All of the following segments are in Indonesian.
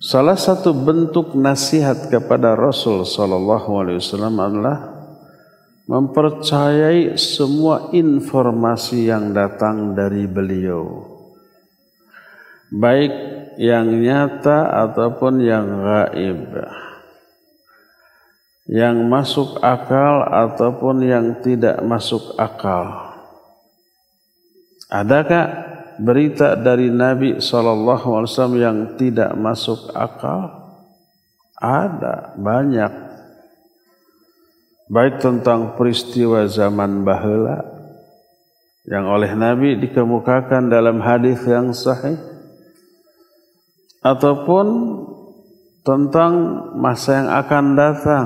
Salah satu bentuk nasihat kepada Rasul sallallahu alaihi wasallam adalah mempercayai semua informasi yang datang dari beliau, baik yang nyata ataupun yang gaib, yang masuk akal ataupun yang tidak masuk akal. Adakah berita dari Nabi SAW yang tidak masuk akal? Ada, banyak. Baik tentang peristiwa zaman baheula yang oleh Nabi dikemukakan dalam hadis yang sahih, ataupun tentang masa yang akan datang,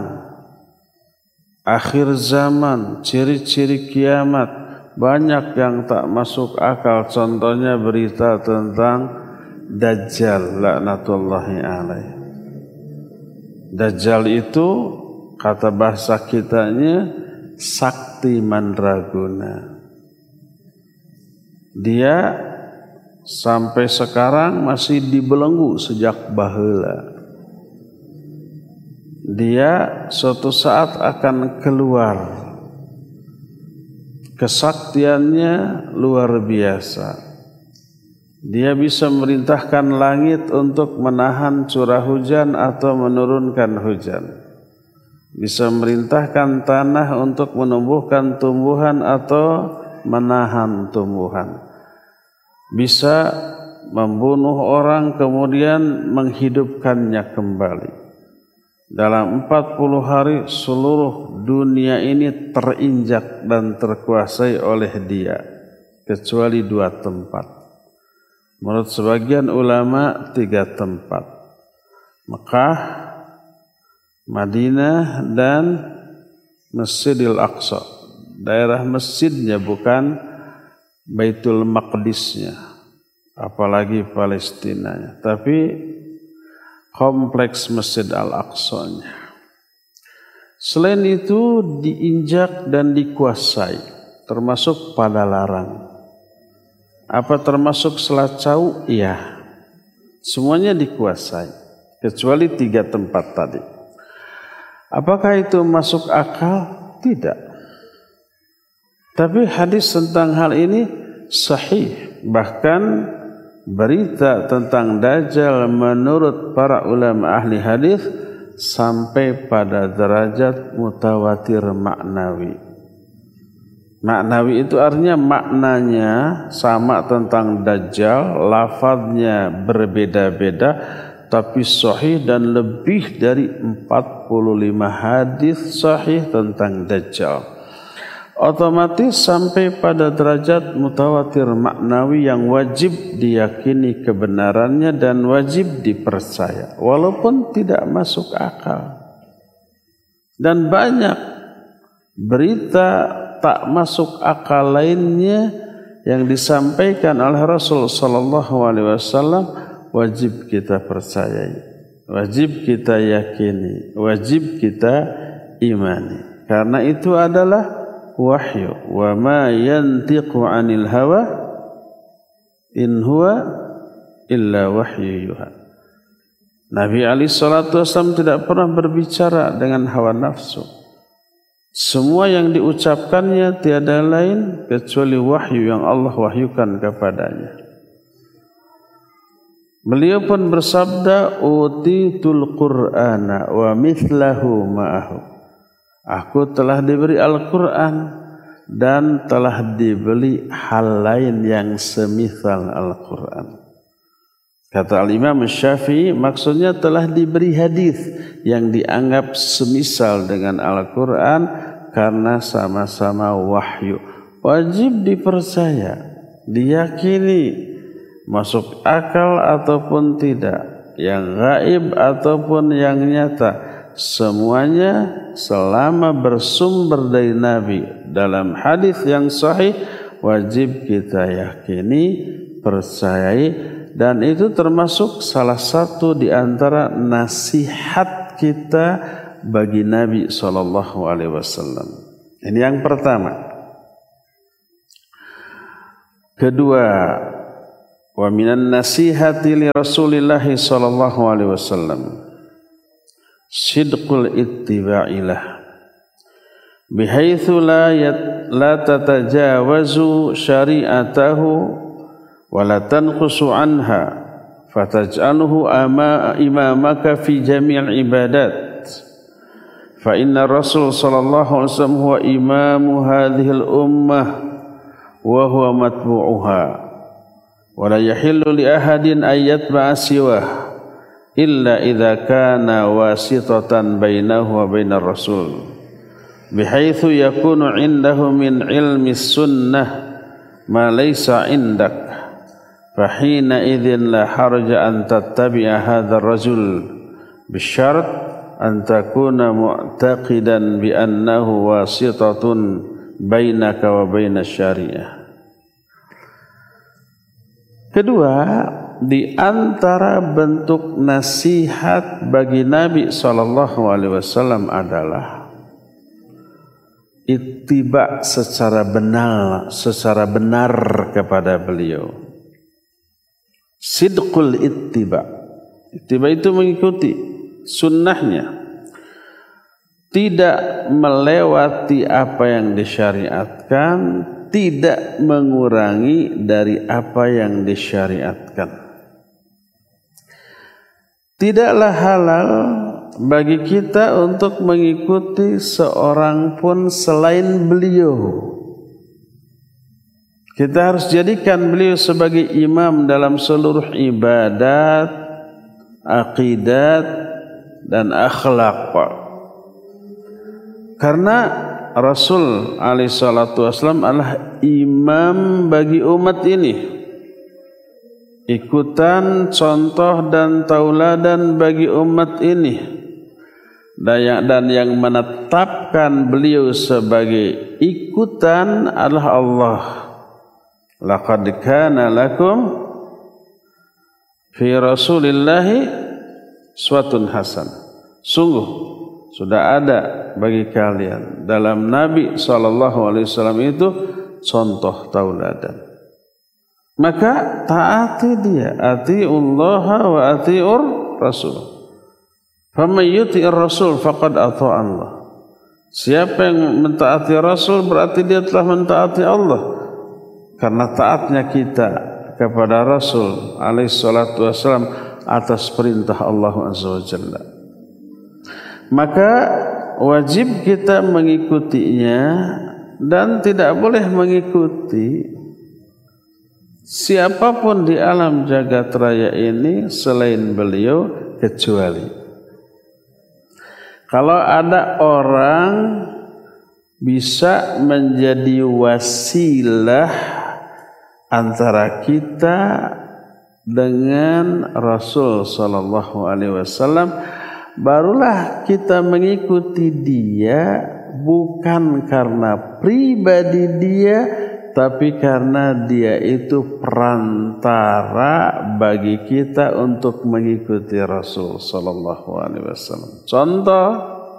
akhir zaman, ciri-ciri kiamat. Banyak yang tak masuk akal. Contohnya berita tentang Dajjal laknatullahi alaih. Dajjal itu kata bahasa kitanya sakti mandraguna. Dia sampai sekarang masih dibelenggu sejak baheula. Dia suatu saat akan keluar. Kesaktiannya luar biasa. Dia bisa merintahkan langit untuk menahan curah hujan atau menurunkan hujan. Bisa merintahkan tanah untuk menumbuhkan tumbuhan atau menahan tumbuhan. Bisa membunuh orang kemudian menghidupkannya kembali. Dalam 40 hari seluruh dunia ini terinjak dan terkuasai oleh dia, kecuali 2 tempat. Menurut sebagian ulama 3 tempat. Mekah, Madinah, dan Masjidil Aqsa. Daerah masjidnya, bukan Baitul Maqdisnya, apalagi Palestinanya, tapi kompleks Masjid Al-Aqsanya. Selain itu diinjak dan dikuasai, termasuk pada larang. Apa termasuk selacau? Iya. Semuanya dikuasai, kecuali 3 tempat tadi. Apakah itu masuk akal? Tidak. Tapi hadis tentang hal ini sahih. Bahkan berita tentang Dajjal menurut para ulama ahli hadis sampai pada derajat mutawatir maknawi. Maknawi itu artinya maknanya sama tentang Dajjal, lafadznya berbeda-beda, tapi sahih dan lebih dari 45 hadis sahih tentang Dajjal. Otomatis sampai pada derajat mutawatir maknawi yang wajib diyakini kebenarannya dan wajib dipercaya walaupun tidak masuk akal. Dan banyak berita tak masuk akal lainnya yang disampaikan oleh Rasul sallallahu alaihi wasallam wajib kita percayai, wajib kita yakini, wajib kita imani. Karena itu adalah wahyu. Wa ma yantiqu 'anil hawa in huwa illa wahyu yuha. Nabi alaihi salatu wasallam tidak pernah berbicara dengan hawa nafsu. Semua yang diucapkannya tiada lain kecuali wahyu yang Allah wahyukan kepadanya. Beliau pun bersabda, utitul qur'ana wa mithlahu ma'ahu. Aku telah diberi Al-Quran dan telah diberi hal lain yang semisal Al-Quran. Kata Al-Imam Syafi'i, maksudnya telah diberi hadis yang dianggap semisal dengan Al-Quran karena sama-sama wahyu. Wajib dipercaya, diyakini, masuk akal ataupun tidak, yang gaib ataupun yang nyata. Semuanya selama bersumber dari Nabi dalam hadis yang sahih wajib kita yakini, percayai, dan itu termasuk salah satu di antara nasihat kita bagi Nabi SAW. Ini yang pertama. Kedua, wa minan nasihati li Rasulillah sallallahu alaihi wasallam sidqul ittiba'ilah bihaitsu la tatajawazu syari'atahu wa la tanqusu anha fataj'alhu imamaka fi jami'il ibadat fa inna Rasul sallallahu alaihi wasallam huwa imamu hadhil ummah wa huwa matbu'uha wa la yahillu li ahadin an yatba'a siwah illa idza kana wasitatan bainahu wa bainar rasul bihaitsu yakunu indahu min ilmi sunnah ma laysa indak fahina idzin la harja an tattabi'a hadzal rajul bisyart an takuna mu'taqidan bi annahu wasitatun bainaka wa bainasy syariah. Kedua, di antara bentuk nasihat bagi Nabi sallallahu alaihi wasallam adalah ittiba secara benar kepada beliau. Sidqul ittiba. Ittiba itu mengikuti sunnahnya. Tidak melewati apa yang disyariatkan, tidak mengurangi dari apa yang disyariatkan. Tidaklah halal bagi kita untuk mengikuti seorang pun selain beliau. Kita harus jadikan beliau sebagai imam dalam seluruh ibadat, aqidat, dan akhlak. Karena Rasul alaihi salatu wasallam adalah imam bagi umat ini. Ikutan, contoh dan tauladan bagi umat ini. Dan yang menetapkan beliau sebagai ikutan adalah Allah. Laqad kana lakum fi Rasulillahi uswatun hasan. Sungguh sudah ada bagi kalian dalam Nabi SAW itu contoh tauladan. Maka taati dia, atiullaha wa atiur rasul. Faman yuti'ir rasul faqad ata'a Allah. Siapa yang mentaati Rasul berarti dia telah mentaati Allah. Karena taatnya kita kepada Rasul alaihi salatu wasallam atas perintah Allah azza wa jalla. Maka wajib kita mengikutinya dan tidak boleh mengikuti siapapun di alam jagat raya ini selain beliau kecuali kalau ada orang bisa menjadi wasilah antara kita dengan Rasul sallallahu alaihi wasallam, barulah kita mengikuti dia bukan karena pribadi dia, tapi karena dia itu perantara bagi kita untuk mengikuti Rasul sallallahu alaihi wasallam. Contoh,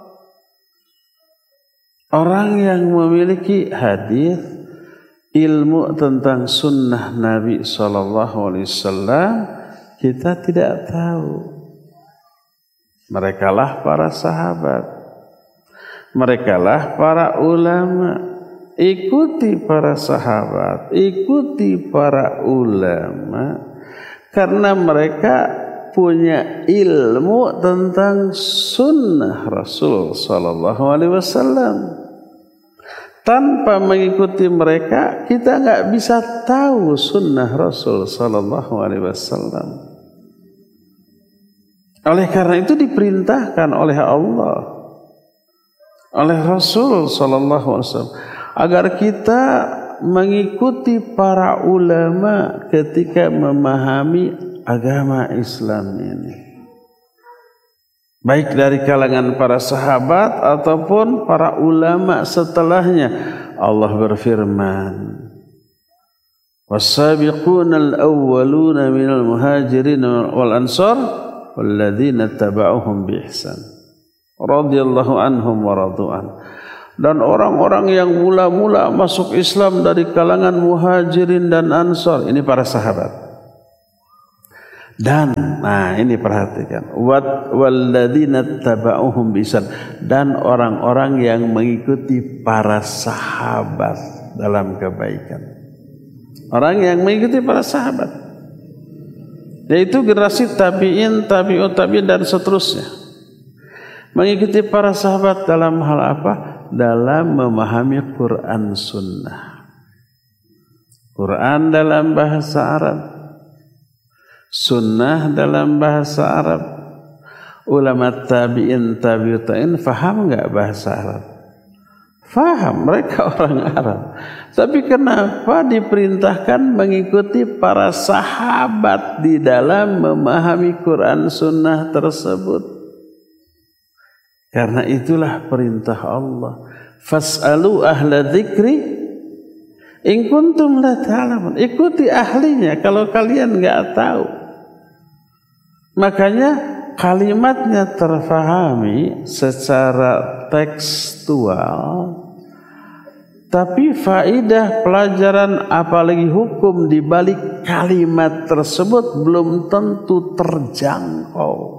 orang yang memiliki hadis, ilmu tentang sunnah Nabi sallallahu alaihi wasallam, kita tidak tahu. Merekalah para sahabat, merekalah para ulama. Ikuti para sahabat, ikuti para ulama, karena mereka punya ilmu tentang sunnah Rasul sallallahu alaihi wasallam. Tanpa mengikuti mereka, kita nggak bisa tahu sunnah Rasul sallallahu alaihi wasallam. Oleh karena itu diperintahkan oleh Allah, oleh Rasul sallallahu alaihi wasallam, agar kita mengikuti para ulama ketika memahami agama Islam ini. Baik dari kalangan para sahabat ataupun para ulama setelahnya. Allah berfirman, "Was-sabiqunal awwaluna minal muhajirin wal ansar walladzina tabauhum bi ihsan radhiyallahu anhum wa radu'an." Dan orang-orang yang mula-mula masuk Islam dari kalangan muhajirin dan ansar, ini para sahabat. Dan nah ini perhatikan, walladzina tabauhum biihsan, dan orang-orang yang mengikuti para sahabat dalam kebaikan. Orang yang mengikuti para sahabat, yaitu generasi tabi'in, tabi'ut tabi'in dan seterusnya. Mengikuti para sahabat dalam hal apa? Dalam memahami Quran Sunnah. Quran dalam bahasa Arab, Sunnah dalam bahasa Arab. Ulama tabi'in, tabi'ut tabi'in faham enggak bahasa Arab? Faham, mereka orang Arab. Tapi kenapa diperintahkan mengikuti para sahabat di dalam memahami Quran Sunnah tersebut? Karena itulah perintah Allah. Fas'alu ahla dzikri in kuntum la ta'lamun. Ikuti ahlinya kalau kalian enggak tahu. Makanya kalimatnya terfahami secara tekstual, tapi faidah pelajaran apalagi hukum di balik kalimat tersebut belum tentu terjangkau.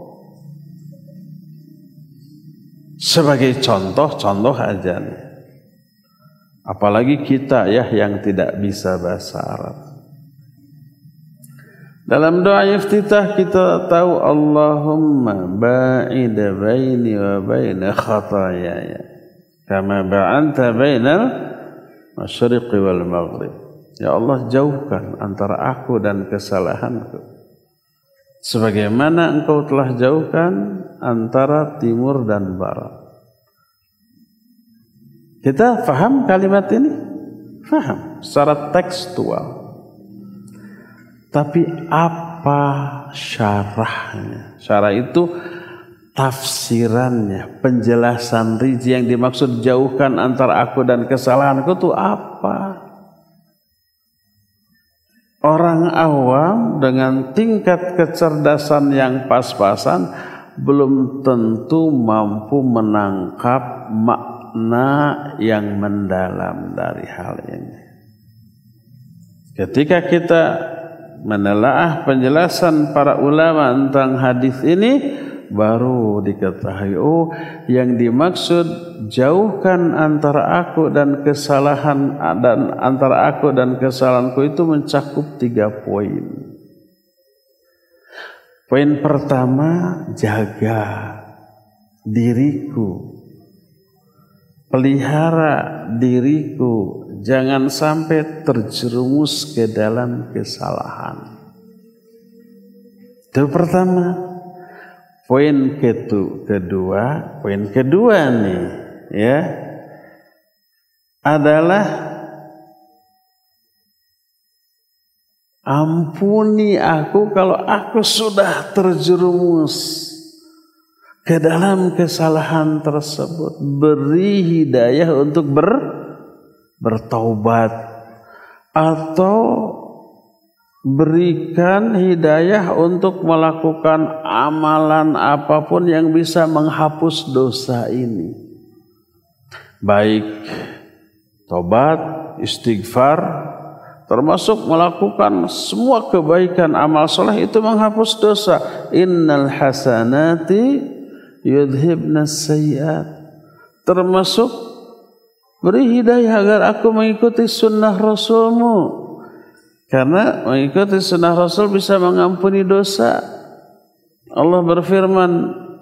Sebagai contoh aja nih. Apalagi kita ya yang tidak bisa bahasa Arab. Dalam doa iftitah kita tahu Allahumma ba'id baini wa baina khataayaya kama ba'anta bainal masyriqi wal maghrib. Ya Allah, jauhkan antara aku dan kesalahanku sebagaimana Engkau telah jauhkan antara timur dan barat. Kita faham kalimat ini? Faham secara tekstual. Tapi apa syarahnya? Syarah itu tafsirannya, penjelasan rinci yang dimaksud jauhkan antara aku dan kesalahanku itu apa? Orang awam dengan tingkat kecerdasan yang pas-pasan belum tentu mampu menangkap makna yang mendalam dari hal ini. Ketika kita menelaah penjelasan para ulama tentang hadis ini, baru diketahui yang dimaksud jauhkan antara aku dan kesalahan, dan antara aku dan kesalahanku itu mencakup 3 poin. Poin pertama, jaga diriku, pelihara diriku, jangan sampai terjerumus ke dalam kesalahan. Itu pertama. Poin kedua nih ya adalah ampuni aku kalau aku sudah terjerumus ke dalam kesalahan tersebut. Beri hidayah untuk bertaubat, atau berikan hidayah untuk melakukan amalan apapun yang bisa menghapus dosa ini. Baik tobat, istighfar, termasuk melakukan semua kebaikan, amal soleh itu menghapus dosa. Innal hasanati yudhibnas sayyi'at. Termasuk beri hidayah agar aku mengikuti sunnah Rasulmu. Karena mengikuti sunnah Rasul bisa mengampuni dosa. Allah berfirman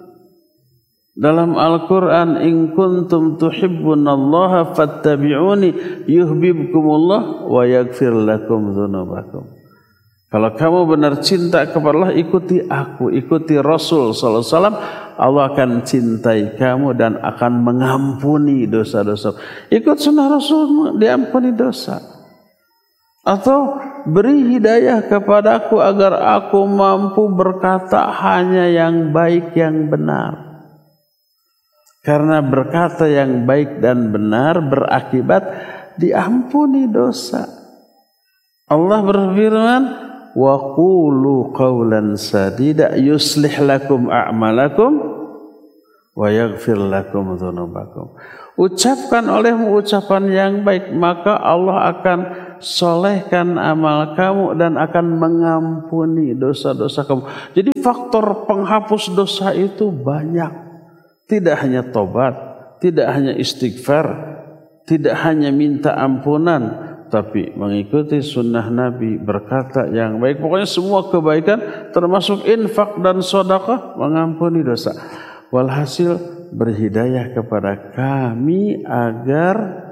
dalam Al-Quran, in kuntum tuhibbunallaha fattabi'uni yuhibbukumullah wa yaghfir lakum dzunubakum. Kalau kamu benar cinta kepada Allah, ikuti aku, ikuti Rasul sallallahu alaihi wasallam, Allah akan cintai kamu dan akan mengampuni dosa-dosa. Ikut sunnah Rasul, diampuni dosa. Atau beri hidayah kepadaku agar aku mampu berkata hanya yang baik, yang benar. Karena berkata yang baik dan benar berakibat diampuni dosa. Allah berfirman, wa qulu qawlan sadida yuslih lakum a'malakum wa yaghfir lakum dzunubakum. Ucapkan olehmu ucapan yang baik, maka Allah akan solehkan amal kamu dan akan mengampuni dosa-dosa kamu. Jadi faktor penghapus dosa itu banyak. Tidak hanya tobat, tidak hanya istighfar, tidak hanya minta ampunan, tapi mengikuti sunnah Nabi, berkata yang baik. Pokoknya semua kebaikan termasuk infak dan sedekah mengampuni dosa. Walhasil berhidayah kepada kami agar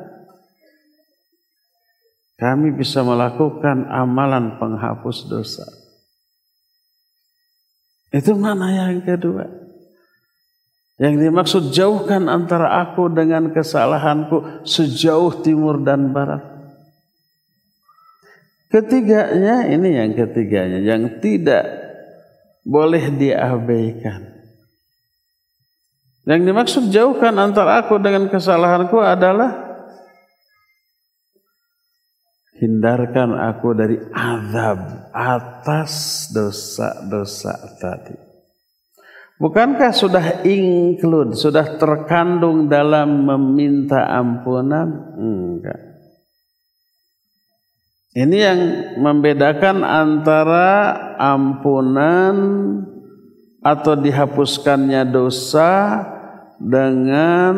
kami bisa melakukan amalan penghapus dosa. Itu makna yang kedua. Yang dimaksud jauhkan antara aku dengan kesalahanku sejauh timur dan barat. Ketiganya, ini yang ketiganya, yang tidak boleh diabaikan. Yang dimaksud jauhkan antara aku dengan kesalahanku adalah hindarkan aku dari azab atas dosa-dosa tadi. Bukankah sudah include, sudah terkandung dalam meminta ampunan? Enggak. Ini yang membedakan antara ampunan atau dihapuskannya dosa dengan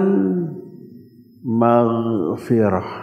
maghfirah.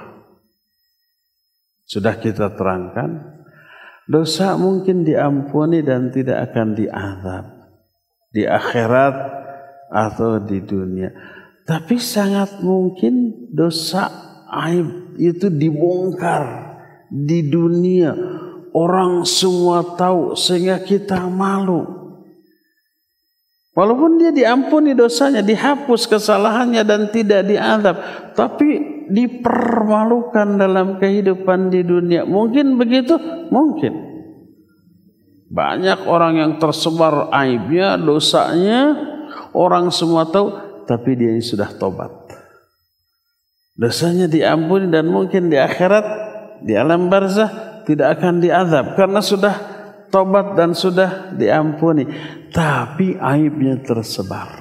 Sudah kita terangkan, dosa mungkin diampuni dan tidak akan diazab di akhirat atau di dunia. Tapi sangat mungkin dosa aib itu dibongkar di dunia. Orang semua tahu sehingga kita malu. Walaupun dia diampuni dosanya, dihapus kesalahannya dan tidak diazab, tapi dipermalukan dalam kehidupan di dunia. Mungkin begitu? Mungkin. Banyak orang yang tersebar aibnya, dosanya, orang semua tahu, tapi dia sudah tobat. Dosanya diampuni dan mungkin di akhirat, di alam barzah tidak akan diazab karena sudah tobat dan sudah diampuni. Tapi aibnya tersebar.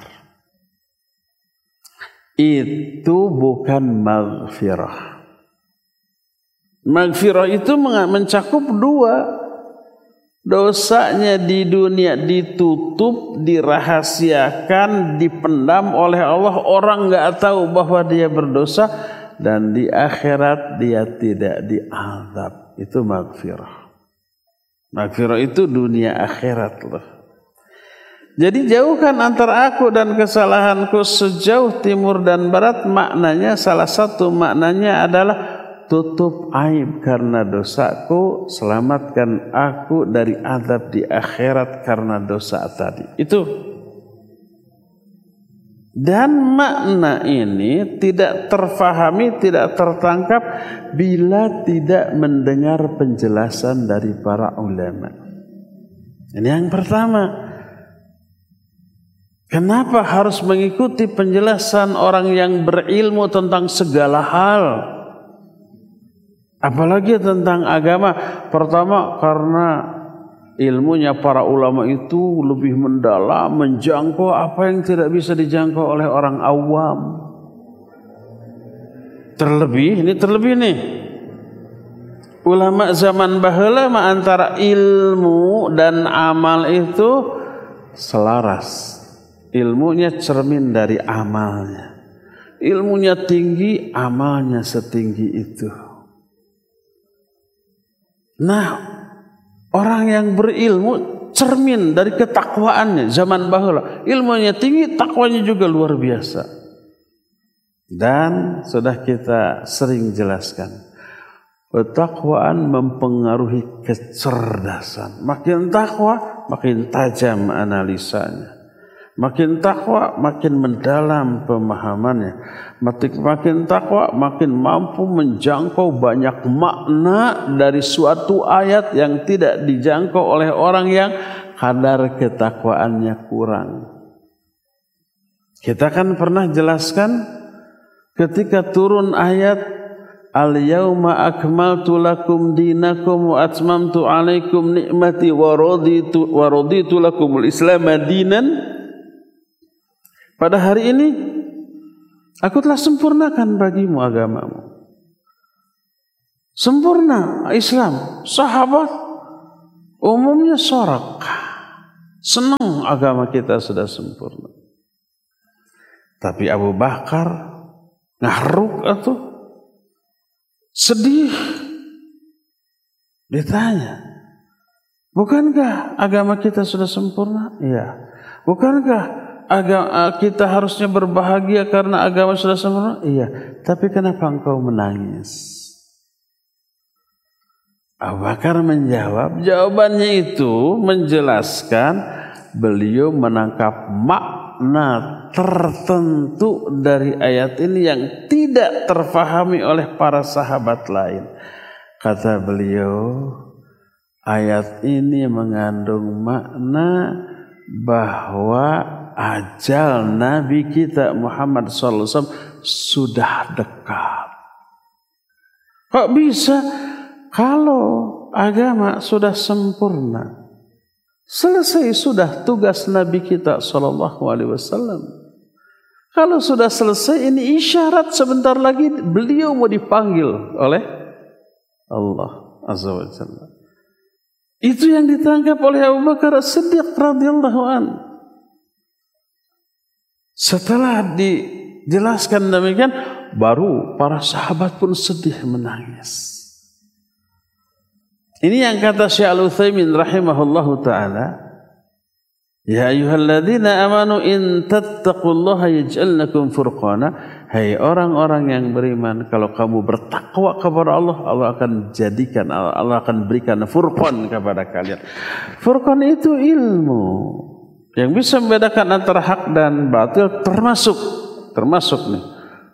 Itu bukan maghfirah. Maghfirah itu mencakup dua. Dosanya di dunia ditutup, dirahasiakan, dipendam oleh Allah. Orang enggak tahu bahwa dia berdosa. Dan di akhirat dia tidak diazab. Itu maghfirah. Maghfirah itu dunia akhirat loh. Jadi jauhkan antara aku dan kesalahanku sejauh timur dan barat. Maknanya, salah satu maknanya adalah tutup aib karena dosaku, selamatkan aku dari azab di akhirat karena dosa tadi. Itu. Dan makna ini tidak terfahami, tidak tertangkap bila tidak mendengar penjelasan dari para ulama. Ini yang pertama. Kenapa harus mengikuti penjelasan orang yang berilmu tentang segala hal? Apalagi tentang agama. Pertama, karena ilmunya para ulama itu lebih mendalam, menjangkau apa yang tidak bisa dijangkau oleh orang awam. Terlebih nih. Ulama zaman baheula antara ilmu dan amal itu selaras. Ilmunya cermin dari amalnya. Ilmunya tinggi, amalnya setinggi itu. Nah, orang yang berilmu cermin dari ketakwaannya zaman baheula. Ilmunya tinggi, takwanya juga luar biasa. Dan sudah kita sering jelaskan, ketakwaan mempengaruhi kecerdasan. Makin takwa, makin tajam analisanya. Makin takwa, makin mendalam pemahamannya. Makin takwa, makin mampu menjangkau banyak makna dari suatu ayat yang tidak dijangkau oleh orang yang kadar ketakwaannya kurang. Kita kan pernah jelaskan ketika turun ayat Al-yawma akmaltu lakum dinakum wa atmamtu alaikum ni'mati wa raditu lakumul Islam dinan. Pada hari ini aku telah sempurnakan bagimu agamamu. Sempurna Islam. Sahabat umumnya sorak. Senang agama kita sudah sempurna. Tapi Abu Bakar ngaruk atau sedih. Ditanya, bukankah agama kita sudah sempurna? Iya. Bukankah agama kita harusnya berbahagia karena agama sudah sempurna? Iya. Tapi kenapa engkau menangis? Abu Bakar menjawab, jawabannya itu menjelaskan beliau menangkap makna tertentu dari ayat ini yang tidak terfahami oleh para sahabat lain. Kata beliau, ayat ini mengandung makna bahwa ajal Nabi kita Muhammad SAW sudah dekat. Kok bisa? Kalau agama sudah sempurna, selesai sudah tugas Nabi kita SAW. Kalau sudah selesai, ini isyarat sebentar lagi beliau mau dipanggil oleh Allah Azza wa Jalla. Itu yang ditangkap oleh Abu Bakar As-Siddiq radhiyallahu anhu. Setelah dijelaskan demikian, baru para sahabat pun sedih menangis. Ini yang kata Syekh Al-Utsaimin rahimahullahu taala, ya ayyuhalladzina amanu in tattaqullaha yaj'al lakum furqana. Hai orang-orang yang beriman, kalau kamu bertakwa kepada Allah, Allah akan jadikan, Allah akan berikan furqan kepada kalian. Furqan itu ilmu yang bisa membedakan antara hak dan batil, termasuk nih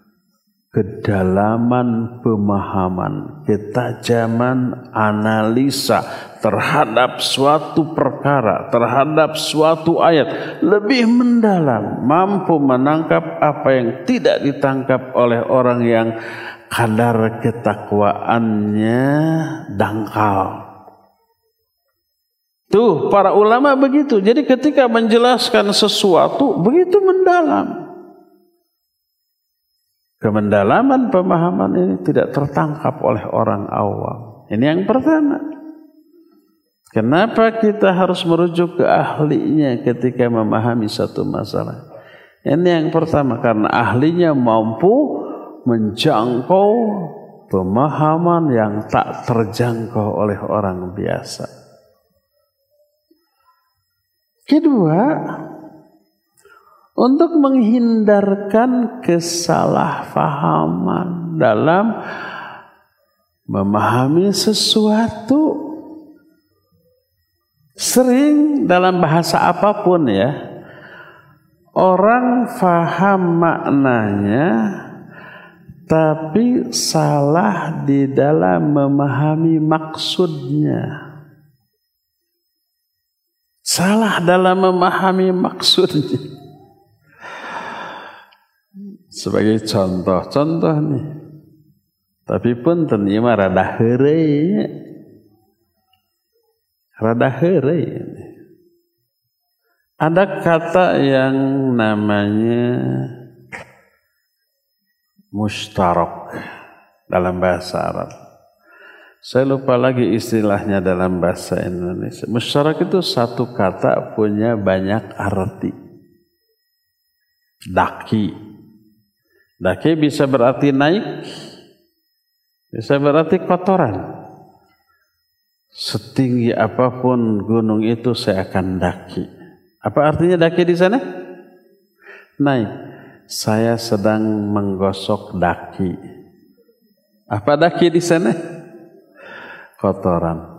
kedalaman pemahaman, ketajaman analisa terhadap suatu perkara, terhadap suatu ayat lebih mendalam, mampu menangkap apa yang tidak ditangkap oleh orang yang kadar ketakwaannya dangkal. Tuh, para ulama begitu. Jadi ketika menjelaskan sesuatu begitu mendalam. Kemendalaman pemahaman ini tidak tertangkap oleh orang awam. Ini yang pertama. Kenapa kita harus merujuk ke ahlinya ketika memahami satu masalah? Ini yang pertama, karena ahlinya mampu menjangkau pemahaman yang tak terjangkau oleh orang biasa. Kedua, untuk menghindarkan kesalahpahaman dalam memahami sesuatu. Sering dalam bahasa apapun ya, orang faham maknanya tapi salah di dalam memahami maksudnya. Salah dalam memahami maksudnya. Sebagai contoh nih, tapi pun ternyata rada heureuy. Ada kata yang namanya mustarak dalam bahasa Arab. Saya lupa lagi istilahnya dalam bahasa Indonesia. Mustarak itu satu kata punya banyak arti. Daki bisa berarti naik, bisa berarti kotoran. Setinggi apapun gunung itu saya akan daki. Apa artinya daki di sana? Naik. Saya sedang menggosok daki. Apa daki di sana? Kotoran.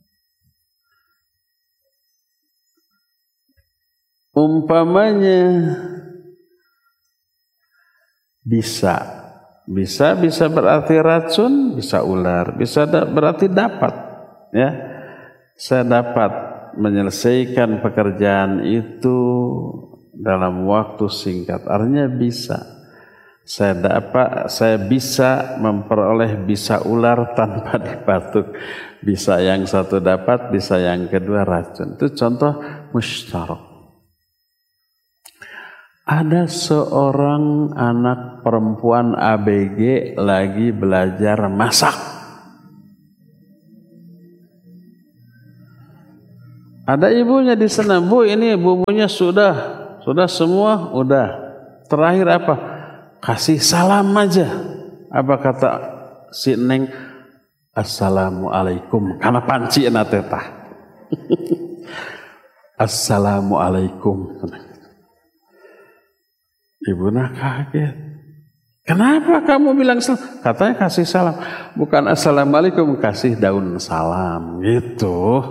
Umpamanya bisa berarti racun, bisa ular, bisa berarti dapat, ya. Saya dapat menyelesaikan pekerjaan itu dalam waktu singkat. Artinya bisa. Saya bisa memperoleh bisa ular tanpa dipatuk. Bisa yang satu dapat, bisa yang kedua racun. Itu contoh mustarak. Ada seorang anak perempuan ABG lagi belajar masak. Ada ibunya di sana, Bu, ini bumbunya sudah semua, udah. Terakhir apa? Kasih salam aja. Apa kata si Neng? Assalamualaikum. Karena panci na tetah. Assalamualaikum. Ibunya kaget. Kenapa kamu bilang salam? Katanya kasih salam. Bukan assalamualaikum, kasih daun salam. Gitu.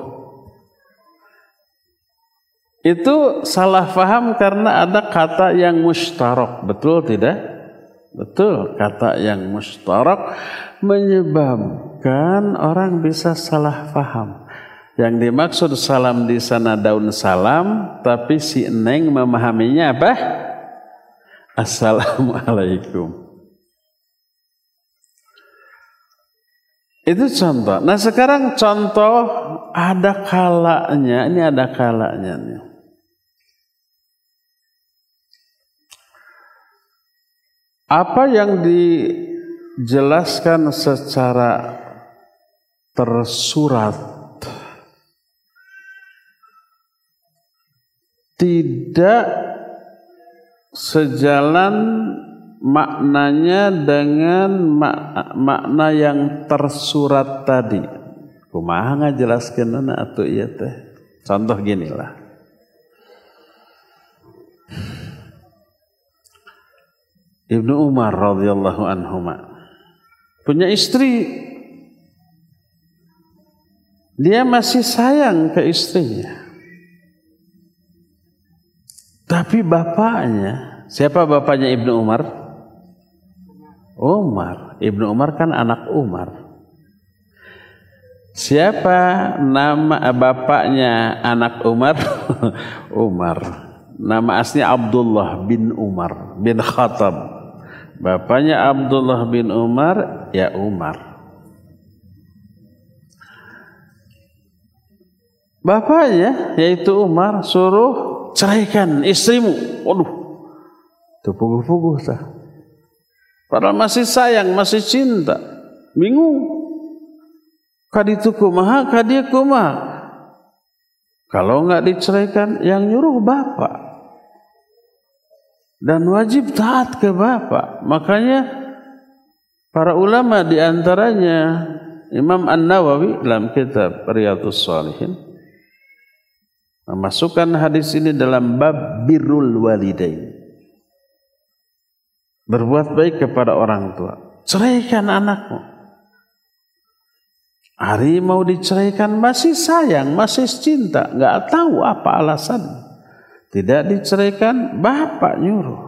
Itu salah faham karena ada kata yang mustarak. Betul tidak? Betul. Kata yang mustarak menyebabkan orang bisa salah faham. Yang dimaksud salam di sana daun salam, tapi si Neng memahaminya apa? Assalamualaikum. Itu contoh. Nah sekarang contoh ada kalanya. Ini ada kalanya nih. Apa yang dijelaskan secara tersurat tidak sejalan maknanya dengan makna yang tersurat tadi. Kumaha ngajelaskeunna atuh ieu teh. Contoh ginilah. Ibnu Umar radhiyallahu anhuma punya istri. Dia masih sayang ke istrinya. Tapi bapaknya, siapa bapaknya Ibnu Umar? Umar. Ibnu Umar kan anak Umar. Siapa nama bapaknya anak Umar? Umar. Nama aslinya Abdullah bin Umar bin Khattab. Bapaknya Abdullah bin Umar, ya Umar. Bapaknya yaitu Umar suruh ceraikan istrimu. Waduh, itu puguh-puguh tah. Padahal masih sayang, masih cinta. Bingung. Kaditu kumaha, kadieu kumaha. Kalau enggak diceraikan, yang nyuruh bapak. Dan wajib taat ke bapak. Makanya para ulama diantaranya Imam An-Nawawi dalam kitab Riyadhus Shalihin memasukkan hadis ini dalam bab birrul walidain. Berbuat baik kepada orang tua. Ceraikan anakmu. Hari mau diceraikan masih sayang, masih cinta, enggak tahu apa alasan. Tidak diceraikan, bapak nyuruh.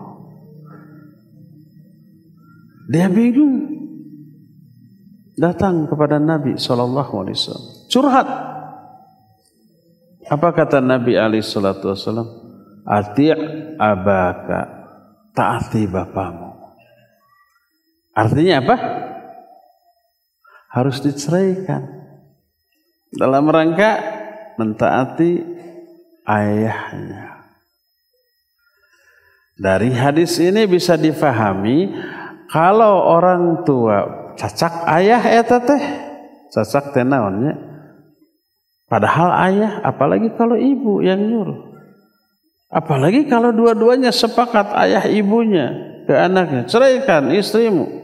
Dia bingung. Datang kepada Nabi SAW. Curhat. Apa kata Nabi SAW? Ati' abaka. Taati bapamu. Artinya apa? Harus diceraikan. Dalam rangka mentaati ayahnya. Dari hadis ini bisa difahami kalau orang tua cacak ayah eta teh, cacak teh naonnya? Padahal ayah, apalagi kalau ibu yang nyuruh. Apalagi kalau dua-duanya sepakat ayah ibunya ke anaknya, ceraikan istrimu.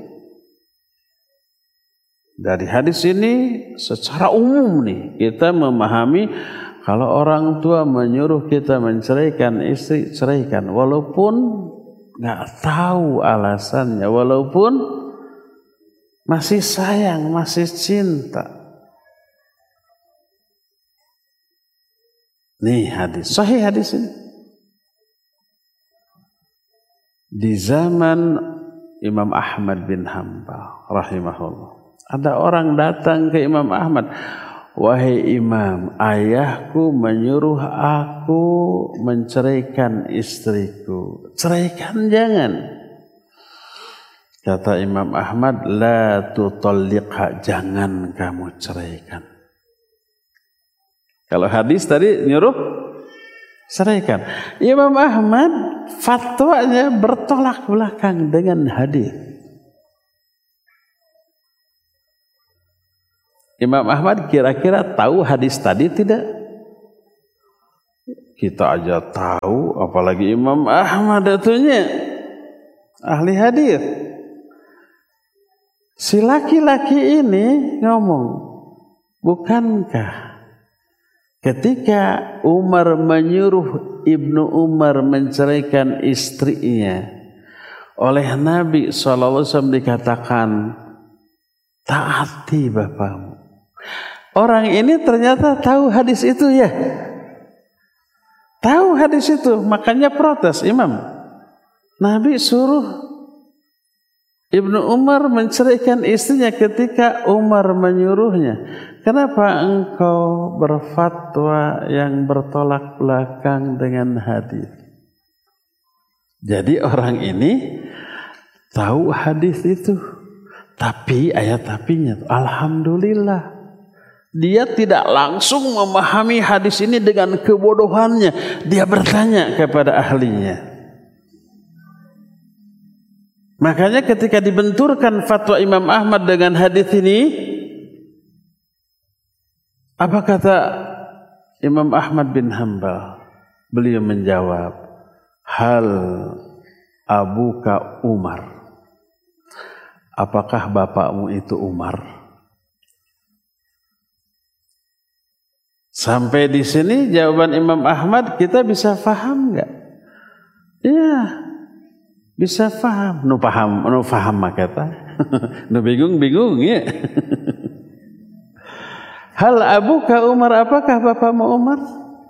Dari hadis ini secara umum nih kita memahami kalau orang tua menyuruh kita menceraikan istri, ceraikan walaupun nggak tahu alasannya, walaupun masih sayang, masih cinta. Nih hadis, sahih hadis ini. Di zaman Imam Ahmad bin Hanbal rahimahullah. Ada orang datang ke Imam Ahmad. Wahai Imam, ayahku menyuruh aku menceraikan istriku. Ceraikan jangan. Kata Imam Ahmad, la tutalliqha, jangan kamu ceraikan. Kalau hadis tadi nyuruh ceraikan. Imam Ahmad fatwanya bertolak belakang dengan hadis. Imam Ahmad kira-kira tahu hadis tadi tidak? Kita aja tahu, apalagi Imam Ahmad atunya ahli hadis. Si laki-laki ini ngomong, bukankah ketika Umar menyuruh Ibnu Umar menceraikan istrinya, oleh Nabi SAW dikatakan, taati bapakmu. Orang ini ternyata tahu hadis itu ya. Tahu hadis itu, makanya protes Imam. Nabi suruh Ibnu Umar menceraikan istrinya ketika Umar menyuruhnya. Kenapa engkau berfatwa yang bertolak belakang dengan hadis? Jadi orang ini tahu hadis itu, tapi ayat tapinya, alhamdulillah, dia tidak langsung memahami hadis ini dengan kebodohannya. Dia bertanya kepada ahlinya. Makanya ketika dibenturkan fatwa Imam Ahmad dengan hadis ini, apa kata Imam Ahmad bin Hanbal? Beliau menjawab, hal abuka Umar. Apakah bapakmu itu Umar? Sampai di sini jawaban Imam Ahmad kita bisa faham enggak? Iya. Bisa faham, nu faham makata, nu bingung ya. Hal abuka Umar, apakah bapakmu Umar?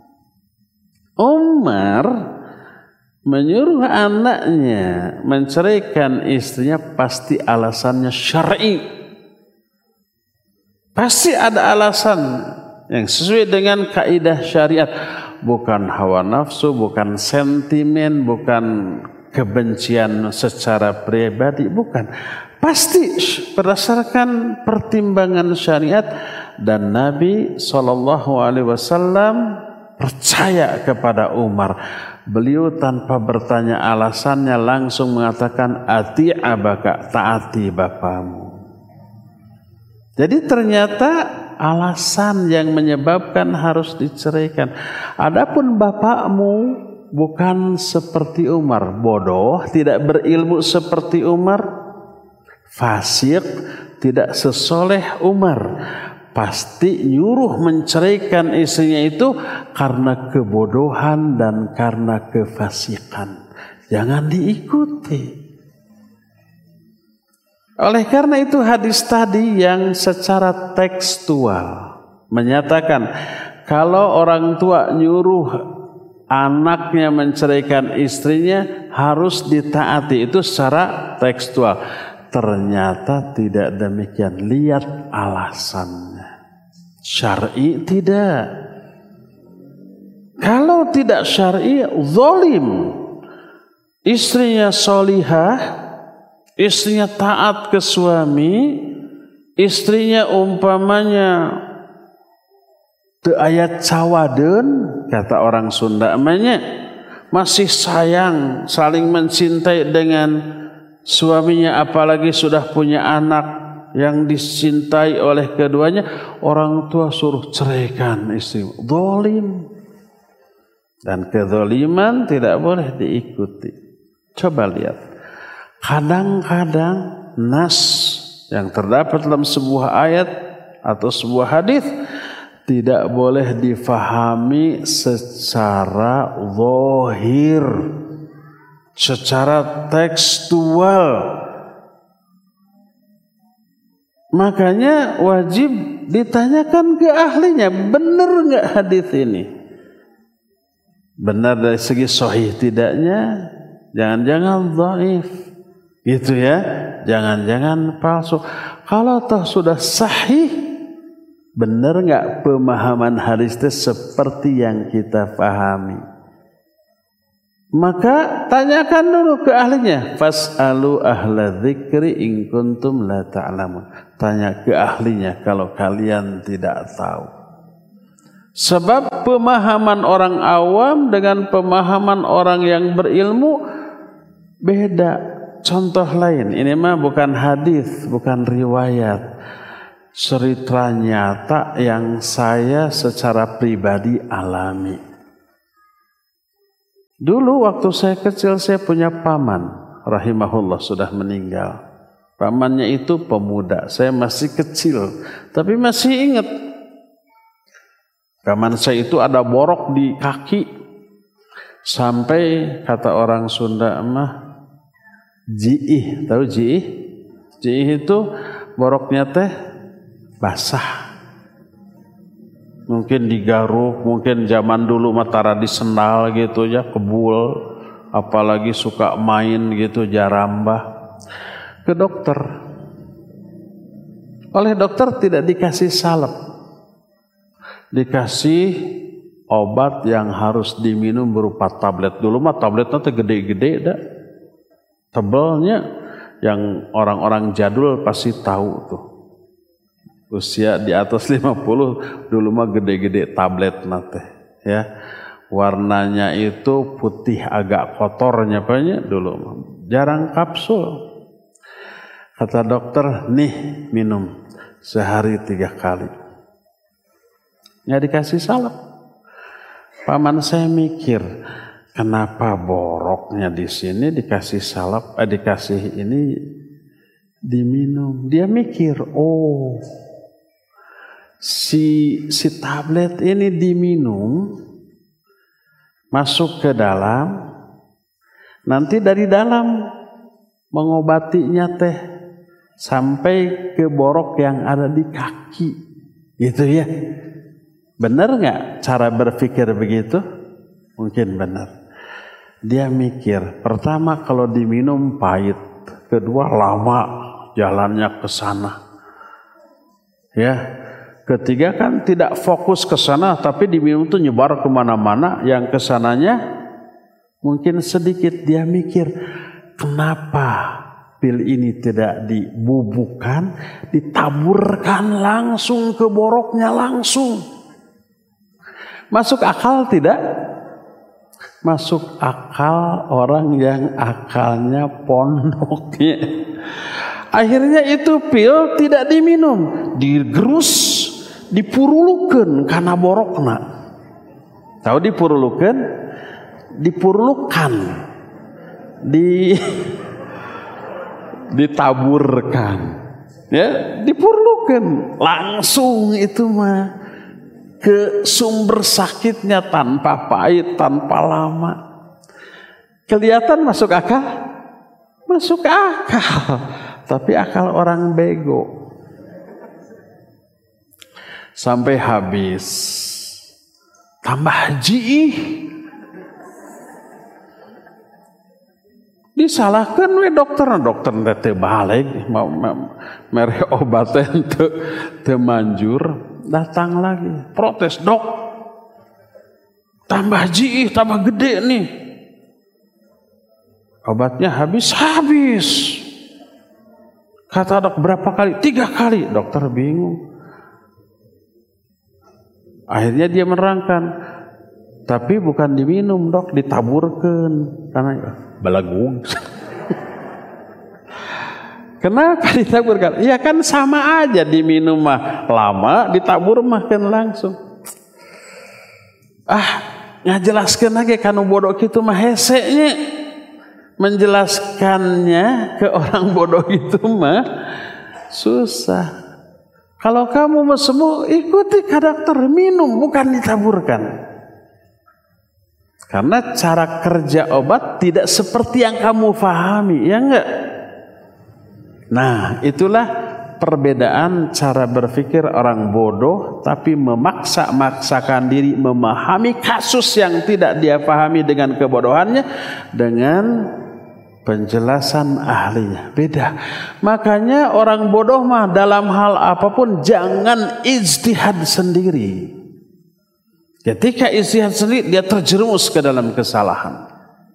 Umar menyuruh anaknya menceraikan istrinya pasti alasannya syar'i. Pasti ada alasan yang sesuai dengan kaidah syariat, bukan hawa nafsu, bukan sentimen, bukan kebencian secara pribadi, bukan. Pasti berdasarkan pertimbangan syariat, dan Nabi SAW percaya kepada Umar. Beliau tanpa bertanya alasannya langsung mengatakan, ati abaka, taati bapamu. Jadi ternyata alasan yang menyebabkan harus diceraikan. Adapun bapakmu bukan seperti Umar, bodoh, tidak berilmu seperti Umar, fasik, tidak sesoleh Umar, pasti nyuruh menceraikan istrinya itu karena kebodohan dan karena kefasikan. Jangan diikuti. Oleh karena itu hadis tadi yang secara tekstual menyatakan kalau orang tua nyuruh anaknya menceraikan istrinya harus ditaati, itu secara tekstual. Ternyata tidak demikian. Lihat alasannya. Syar'i tidak. Kalau tidak syar'i, zalim. Istrinya solihah, istrinya taat ke suami, istrinya umpamanya teu aya cawadeun, kata orang Sunda namanya, masih sayang, saling mencintai dengan suaminya, apalagi sudah punya anak yang dicintai oleh keduanya, orang tua suruh ceraikan istri. Zalim. Dan kezaliman tidak boleh diikuti. Coba lihat. Kadang-kadang nas yang terdapat dalam sebuah ayat atau sebuah hadis tidak boleh difahami secara zahir, secara tekstual. Makanya wajib ditanyakan ke ahlinya, benar enggak hadis ini? Benar dari segi sahih tidaknya? Jangan-jangan dhaif. Gitu ya. Jangan-jangan palsu. Kalau toh sudah sahih, benar enggak pemahaman hadis itu seperti yang kita pahami? Maka tanyakan dulu ke ahlinya. Fas'alu ahla dzikri in kuntum la ta'lamun. Tanya ke ahlinya kalau kalian tidak tahu. Sebab pemahaman orang awam dengan pemahaman orang yang berilmu beda. Contoh lain, ini mah bukan hadis, bukan riwayat. Cerita nyata yang saya secara pribadi alami. Dulu waktu saya kecil saya punya paman, rahimahullah, sudah meninggal. Pamannya itu pemuda, saya masih kecil, tapi masih ingat. Paman saya itu ada borok di kaki, sampai kata orang Sunda mah jiih, tahu jiih? Jiih itu boroknya teh basah. Mungkin digaruk, mungkin zaman dulu matara di sendal gitu ya, kebul, apalagi suka main gitu, jarambah. Ke dokter. Oleh dokter tidak dikasih salep. Dikasih obat yang harus diminum berupa tablet. Dulu mah tabletnya teh gede-gede dah. Tebelnya yang orang-orang jadul pasti tahu tuh. Usia di atas 50 dulu mah gede-gede tablet nate ya. Warnanya itu putih agak kotornya banyak dulu, jarang kapsul. Kata dokter, nih minum sehari 3 kali. Nggak dikasih salep. Paman saya mikir, kenapa boroknya di sini dikasih salep, dikasih ini diminum. Dia mikir, oh, si tablet ini diminum, masuk ke dalam, nanti dari dalam mengobatinya teh sampai ke borok yang ada di kaki, gitu ya. Benar nggak cara berpikir begitu? Mungkin benar. Dia mikir, pertama kalau diminum pahit, kedua lama jalannya ke sana, ya. Ketiga kan tidak fokus ke sana, tapi diminum itu nyebar kemana-mana, yang kesananya mungkin sedikit. Dia mikir, kenapa pil ini tidak dibubukkan, ditaburkan langsung ke boroknya langsung. Masuk akal tidak? Masuk akal orang yang akalnya pondoknya. Akhirnya itu pil tidak diminum, digerus, dipurulukan karena borokna. Tahu dipurulukan? Dipurulukan, ditaburkan, ya, dipurulukan langsung itu mah ke sumber sakitnya tanpa pahit, tanpa lama. Kelihatan masuk akal? Masuk akal, tapi akal orang bego. Sampai habis, tambah jiih, disalahkan we dokter teh balik mau mere obatnya teu manjur, datang lagi protes, dok tambah jiih, tambah gede nih, obatnya habis. Kata dok berapa kali? 3 kali. Dokter bingung. Akhirnya dia menerangkan, tapi bukan diminum dok, ditaburkan karena belagung. Kenapa ditaburkan? Ya kan sama aja, diminum mah lama, ditabur mah kan langsung. Ngajelaskan lagi kanu bodoh gitu mah hesenya. Menjelaskannya ke orang bodoh itu mah susah. Kalau kamu mau sembuh, ikuti ke dokter, minum, bukan ditaburkan. Karena cara kerja obat tidak seperti yang kamu pahami, ya enggak? Nah, itulah perbedaan cara berpikir orang bodoh, tapi memaksakan diri memahami kasus yang tidak dia pahami dengan kebodohannya, dengan penjelasan ahlinya. Beda. Makanya orang bodoh mah dalam hal apapun jangan ijtihad sendiri. Ketika ijtihad sendiri, dia terjerumus ke dalam kesalahan.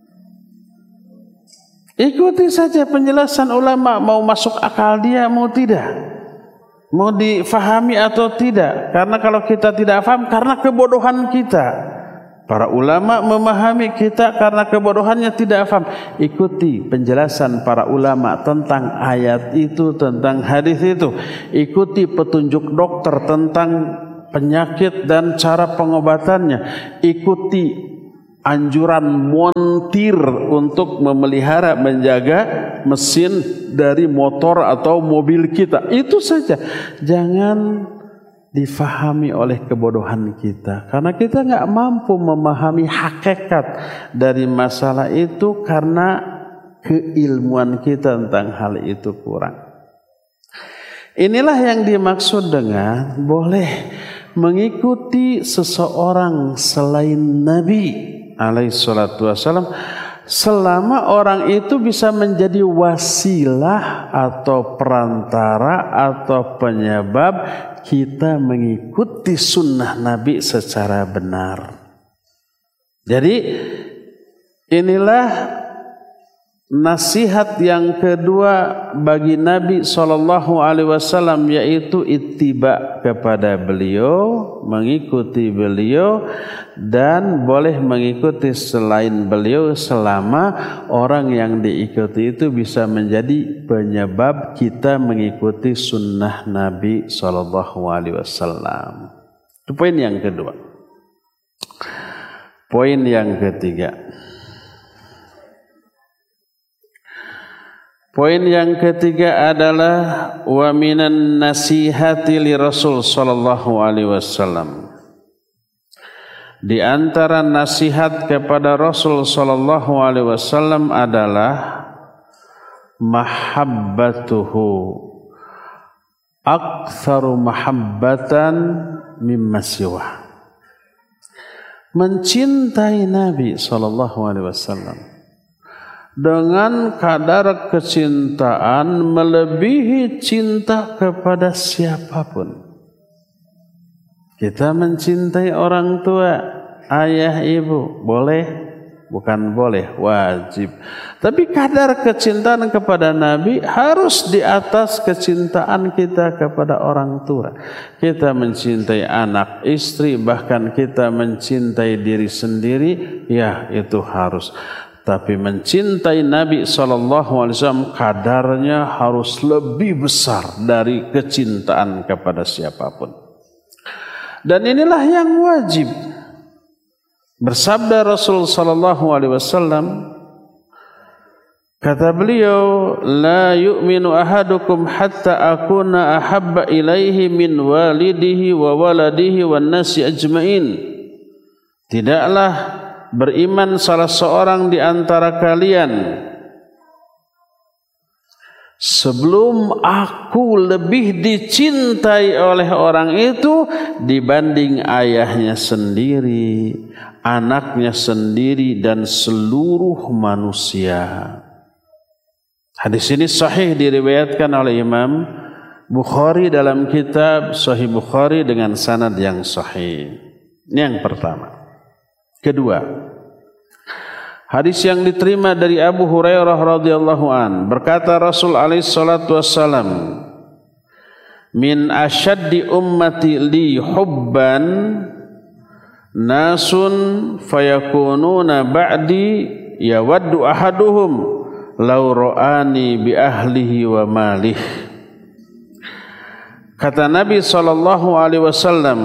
Ikuti saja penjelasan ulama, mau masuk akal dia mau tidak, mau difahami atau tidak. Karena kalau kita tidak paham karena kebodohan kita. Para ulama memahami kita karena kebodohannya tidak paham. Ikuti penjelasan para ulama tentang ayat itu, tentang hadis itu. Ikuti petunjuk dokter tentang penyakit dan cara pengobatannya. Ikuti anjuran montir untuk memelihara, menjaga mesin dari motor atau mobil kita. Itu saja. Jangan difahami oleh kebodohan kita. Karena kita nggak mampu memahami hakikat dari masalah itu karena keilmuan kita tentang hal itu kurang. Inilah yang dimaksud dengan boleh mengikuti seseorang selain Nabi alaihi salatu wassalam selama orang itu bisa menjadi wasilah atau perantara atau penyebab kita mengikuti sunnah Nabi secara benar. Jadi inilah nasihat yang kedua bagi Nabi SAW, yaitu ittiba kepada beliau, mengikuti beliau, dan boleh mengikuti selain beliau selama orang yang diikuti itu bisa menjadi penyebab kita mengikuti sunnah Nabi SAW. Itu poin yang kedua. Poin yang ketiga. Poin yang ketiga adalah wa minan nasihati li Rasul sallallahu alaihi wasallam. Di antara nasihat kepada Rasul sallallahu alaihi wasallam adalah mahabbatuhu aktsaru mahabbatan mimma siwa. Mencintai Nabi sallallahu alaihi wasallam dengan kadar kecintaan melebihi cinta kepada siapapun. Kita mencintai orang tua, ayah, ibu, boleh? Bukan boleh, wajib. Tapi kadar kecintaan kepada Nabi harus di atas kecintaan kita kepada orang tua. Kita mencintai anak, istri, bahkan kita mencintai diri sendiri, ya itu harus. Tapi mencintai Nabi SAW kadarnya harus lebih besar dari kecintaan kepada siapapun. Dan inilah yang wajib. Bersabda Rasul SAW, kata beliau, la yu'minu ahadukum hatta akuna ahabba ilaihi min walidihi wa waladihi wan nasi ajmain. Tidaklah beriman salah seorang di antara kalian sebelum aku lebih dicintai oleh orang itu dibanding ayahnya sendiri, anaknya sendiri, dan seluruh manusia. Hadis ini sahih diriwayatkan oleh Imam Bukhari dalam kitab Sahih Bukhari dengan sanad yang sahih. Ini yang pertama. Kedua, hadis yang diterima dari Abu Hurairah radhiyallahu an, berkata Rasul alaihi salatu wassalam, min asyaddi ummati li hubban nasun fayakununa ba'di yawaddu ahaduhum law ra'ani bi ahlihi wa malih. Kata Nabi sallallahu alaihi wasallam,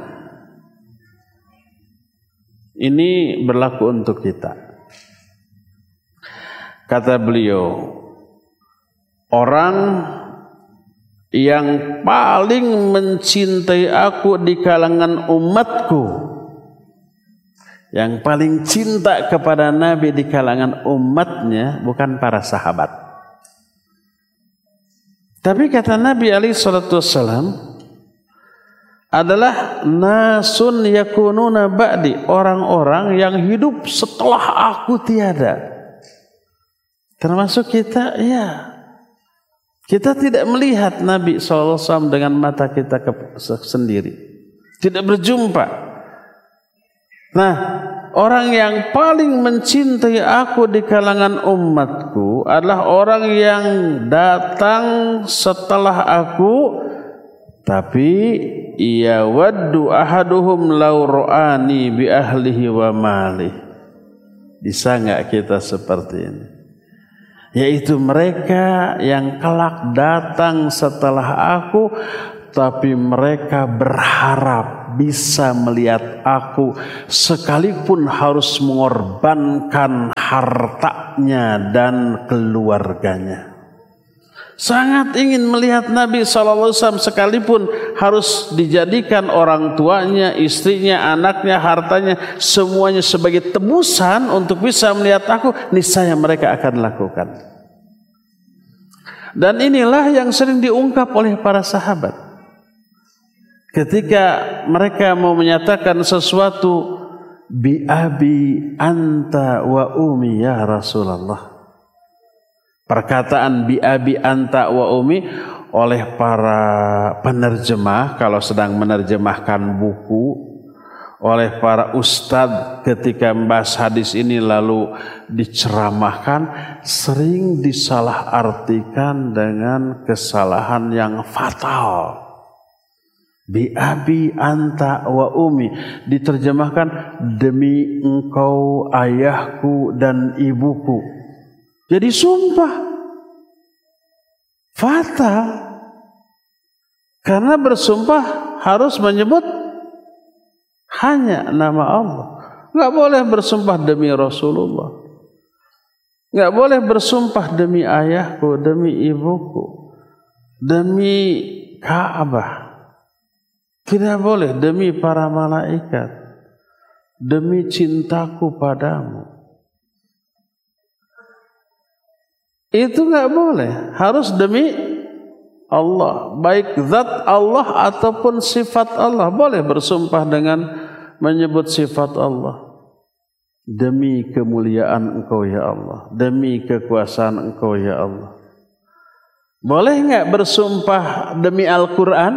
ini berlaku untuk kita. Kata beliau, orang yang paling mencintai aku di kalangan umatku, yang paling cinta kepada Nabi di kalangan umatnya bukan para sahabat. Tapi kata Nabi alaihi salatu wassalam, adalah nasun yakununa ba'di, orang-orang yang hidup setelah aku tiada. Termasuk kita, ya. Kita tidak melihat Nabi SAW dengan mata kita sendiri. Tidak berjumpa. Nah, orang yang paling mencintai aku di kalangan umatku adalah orang yang datang setelah aku, tapi ia waddu ahaduhum law ra'ani bi ahlihi wa malih. Bisa enggak kita seperti ini? Yaitu mereka yang kelak datang setelah aku, tapi mereka berharap bisa melihat aku sekalipun harus mengorbankan hartanya dan keluarganya. Sangat ingin melihat Nabi SAW sekalipun harus dijadikan orang tuanya, istrinya, anaknya, hartanya, semuanya sebagai tebusan untuk bisa melihat aku, niscaya mereka akan lakukan. Dan inilah yang sering diungkap oleh para sahabat. Ketika mereka mau menyatakan sesuatu, bi abi anta wa umi ya Rasulullah. Perkataan bi abi anta wa umi oleh para penerjemah kalau sedang menerjemahkan buku, oleh para ustadz ketika membahas hadis ini lalu diceramahkan, sering disalahartikan dengan kesalahan yang fatal. Bi abi anta wa umi diterjemahkan demi engkau ayahku dan ibuku. Jadi sumpah fatal, karena bersumpah harus menyebut hanya nama Allah. Enggak boleh bersumpah demi Rasulullah, enggak boleh bersumpah demi ayahku, demi ibuku, demi Ka'bah. Tidak boleh demi para malaikat, demi cintaku padamu. Itu enggak boleh, harus demi Allah, baik zat Allah ataupun sifat Allah. Boleh bersumpah dengan menyebut sifat Allah. Demi kemuliaan engkau ya Allah, demi kekuasaan engkau ya Allah. Boleh enggak bersumpah demi Al-Quran?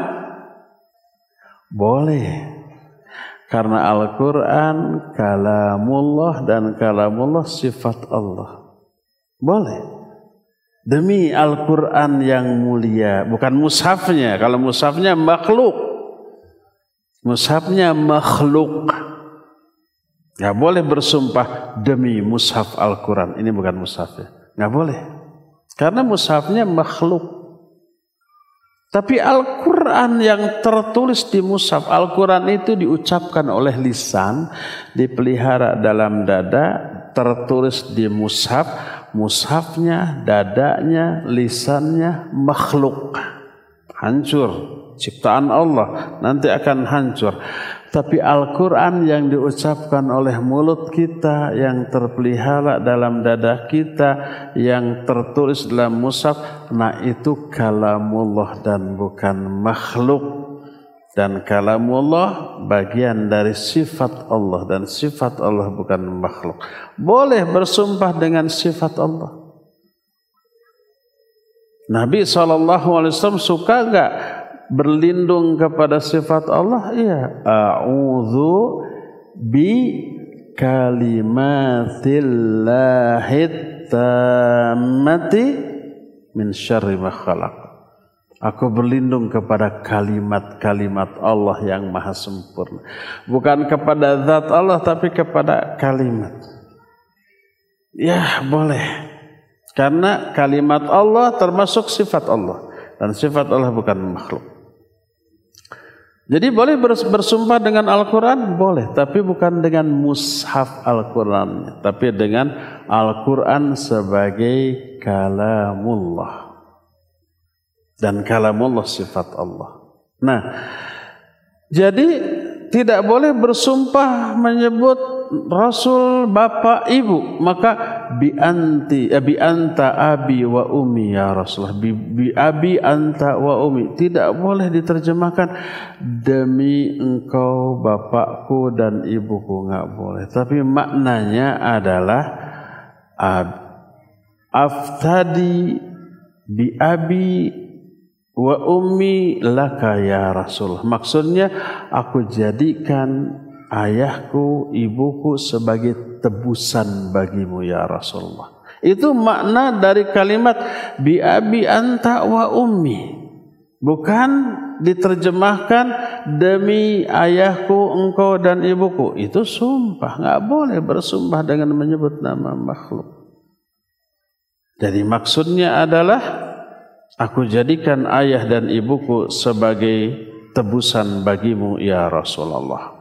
Boleh. Karena Al-Quran kalamullah dan kalamullah sifat Allah. Boleh. Demi Al-Quran yang mulia, bukan mushafnya. Kalau mushafnya makhluk, mushafnya makhluk. Nggak boleh bersumpah demi mushaf Al-Quran. Ini bukan mushafnya, nggak boleh. Karena mushafnya makhluk. Tapi Al-Quran yang tertulis di mushaf, Al-Quran itu diucapkan oleh lisan, dipelihara dalam dada, tertulis di mushaf. Mushafnya, dadanya, lisannya makhluk, hancur, ciptaan Allah, nanti akan hancur. Tapi Al-Quran yang diucapkan oleh mulut kita, yang terpelihara dalam dada kita, yang tertulis dalam mushaf, nah itu kalamullah dan bukan makhluk. Dan kalamullah bagian dari sifat Allah, dan sifat Allah bukan makhluk. Boleh bersumpah dengan sifat Allah. Nabi SAW suka enggak berlindung kepada sifat Allah? Iya. A'udzu bi kalimatillahit tammati min syarri ma khalaq. Aku berlindung kepada kalimat-kalimat Allah yang maha sempurna. Bukan kepada zat Allah, tapi kepada kalimat. Ya boleh. Karena kalimat Allah termasuk sifat Allah. Dan sifat Allah bukan makhluk. Jadi boleh bersumpah dengan Al-Quran? Boleh. Tapi bukan dengan mushaf Al-Quran. Tapi dengan Al-Quran sebagai kalamullah. Dan kalamullah sifat Allah. Nah, jadi tidak boleh bersumpah menyebut Rasul bapak ibu. Maka bi anta abi wa ummi ya Rasulullah. Bi abi anta wa ummi. Tidak boleh diterjemahkan demi engkau bapakku dan ibuku, enggak boleh. Tapi maknanya adalah aftadi bi abi wa ummi laka ya Rasul. Maksudnya aku jadikan ayahku, ibuku sebagai tebusan bagimu ya Rasulullah. Itu makna dari kalimat bi abi anta wa ummi. Bukan diterjemahkan demi ayahku, engkau dan ibuku. Itu sumpah, enggak boleh bersumpah dengan menyebut nama makhluk. Jadi maksudnya adalah aku jadikan ayah dan ibuku sebagai tebusan bagimu ya Rasulullah.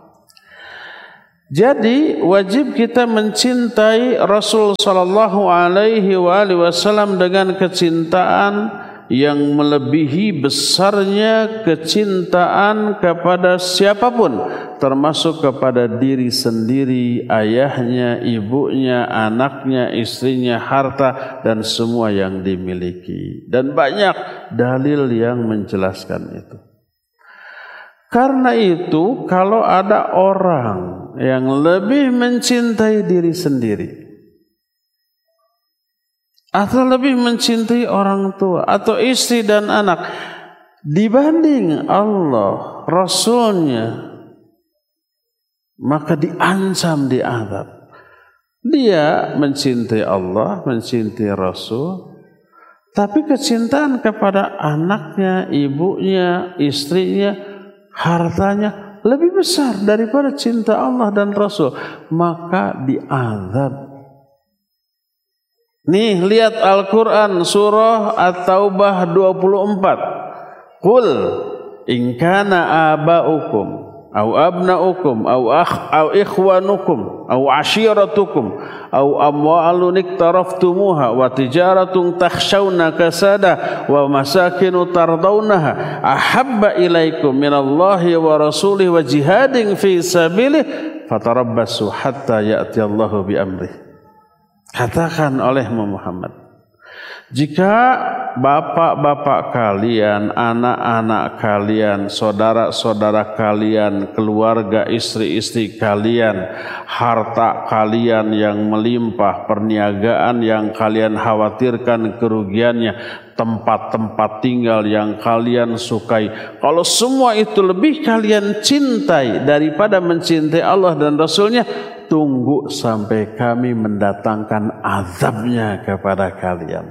Jadi wajib kita mencintai Rasul sallallahu alaihi wasallam dengan kecintaan yang melebihi besarnya kecintaan kepada siapapun, termasuk kepada diri sendiri, ayahnya, ibunya, anaknya, istrinya, harta dan semua yang dimiliki. Dan banyak dalil yang menjelaskan itu. Karena itu kalau ada orang yang lebih mencintai diri sendiri atau lebih mencintai orang tua atau istri dan anak dibanding Allah, Rasulnya, maka diancam, diazab. Dia mencintai Allah, mencintai Rasul, tapi kecintaan kepada anaknya, ibunya, istrinya, hartanya lebih besar daripada cinta Allah dan Rasul, maka diazab. Nih lihat Al-Quran surah At-Taubah 24. Qul in kana aba'ukum au abna'ukum au ikhwanukum au ashiratukum au amwalun iktaraftumuha wa tijaratun takhshawna kasada wa masakinu tardawnaha ahabba ilaikum minallahi wa rasulihi wa jihadin fi sabilih fatarabbasu hatta ya'tiyallahu bi amrih. Katakan olehmu Muhammad, jika bapak-bapak kalian, anak-anak kalian, saudara-saudara kalian, keluarga, istri-istri kalian, harta kalian yang melimpah, perniagaan yang kalian khawatirkan kerugiannya, tempat-tempat tinggal yang kalian sukai, kalau semua itu lebih kalian cintai daripada mencintai Allah dan Rasulnya, tunggu sampai kami mendatangkan azabnya kepada kalian.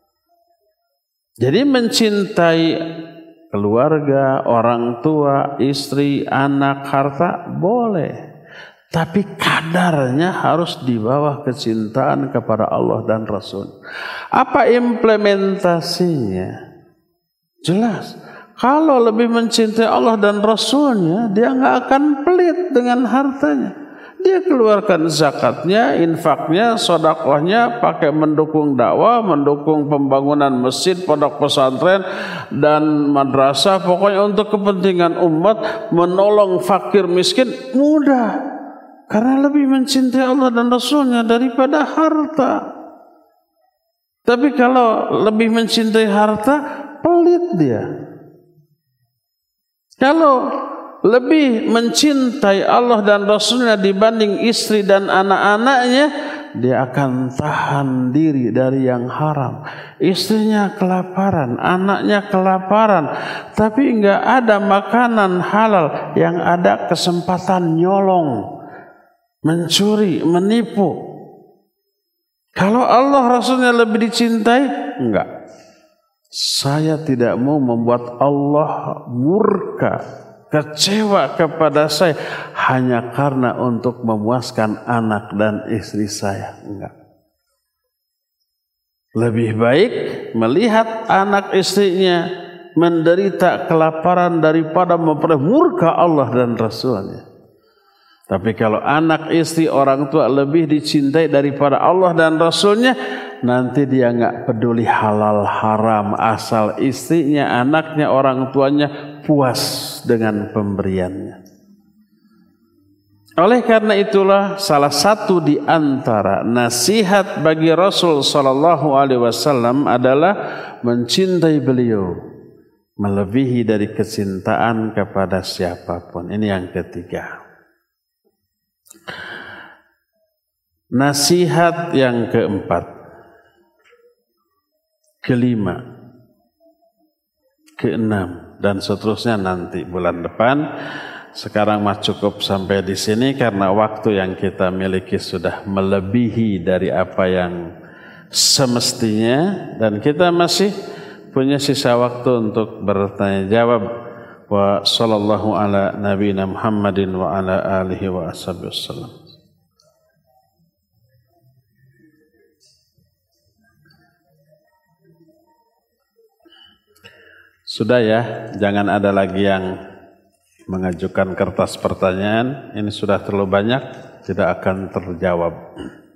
Jadi mencintai keluarga, orang tua, istri, anak, harta boleh, tapi kadarnya harus di bawah kecintaan kepada Allah dan Rasul. Apa implementasinya? Jelas, kalau lebih mencintai Allah dan Rasulnya, dia nggak akan pelit dengan hartanya. Dia keluarkan zakatnya, infaknya, sedekahnya, pakai mendukung dakwah, mendukung pembangunan masjid, pondok pesantren, dan madrasah. Pokoknya untuk kepentingan umat, menolong fakir miskin, mudah. Karena lebih mencintai Allah dan Rasulnya daripada harta. Tapi kalau lebih mencintai harta, pelit dia. Kalau lebih mencintai Allah dan Rasulnya dibanding istri dan anak-anaknya, dia akan tahan diri dari yang haram. Istrinya kelaparan, anaknya kelaparan, tapi enggak ada makanan halal, yang ada kesempatan nyolong, mencuri, menipu. Kalau Allah Rasulnya lebih dicintai, enggak. Saya tidak mau membuat Allah murka, kecewa kepada saya hanya karena untuk memuaskan anak dan istri saya. Enggak. Lebih baik melihat anak istrinya menderita kelaparan daripada memperoleh murka Allah dan Rasulnya. Tapi kalau anak, istri, orang tua lebih dicintai daripada Allah dan Rasulnya, nanti dia enggak peduli halal haram, asal istrinya, anaknya, orang tuanya puas dengan pemberiannya. Oleh karena itulah salah satu di antara nasihat bagi Rasul sallallahu alaihi wasallam adalah mencintai beliau melebihi dari kecintaan kepada siapapun. Ini yang ketiga. Nasihat yang keempat, kelima, keenam, dan seterusnya nanti bulan depan. Sekarang mah cukup sampai di sini karena waktu yang kita miliki sudah melebihi dari apa yang semestinya, dan kita masih punya sisa waktu untuk bertanya jawab. Wa sallallahu ala nabiyina Muhammadin wa ala alihi wa ashabihi wasallam. Sudah ya, jangan ada lagi yang mengajukan kertas pertanyaan. Ini sudah terlalu banyak, tidak akan terjawab.